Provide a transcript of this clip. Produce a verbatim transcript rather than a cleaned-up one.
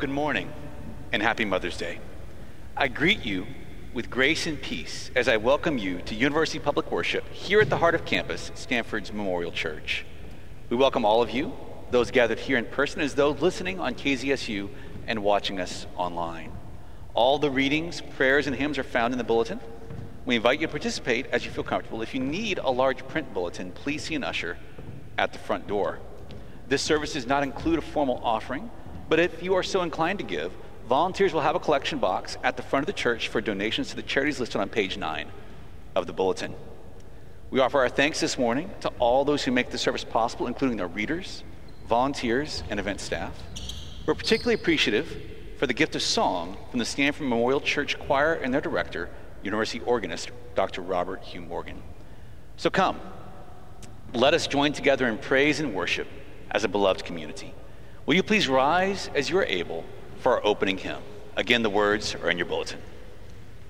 Good morning and happy Mother's Day. I greet you with grace and peace as I welcome you to University Public Worship here at the heart of campus, Stanford's Memorial Church. We welcome all of you, those gathered here in person as those listening on K Z S U and watching us online. All the readings, prayers, and hymns are found in the bulletin. We invite you to participate as you feel comfortable. If you need a large print bulletin, please see an usher at the front door. This service does not include a formal offering, but if you are so inclined to give, volunteers will have a collection box at the front of the church for donations to the charities listed on page nine of the bulletin. We offer our thanks this morning to all those who make the service possible, including our readers, volunteers, and event staff. We're particularly appreciative for the gift of song from the Stanford Memorial Church Choir and their director, University organist, Doctor Robert Hugh Morgan. So come, let us join together in praise and worship as a beloved community. Will you please rise as you are able for our opening hymn? Again, the words are in your bulletin.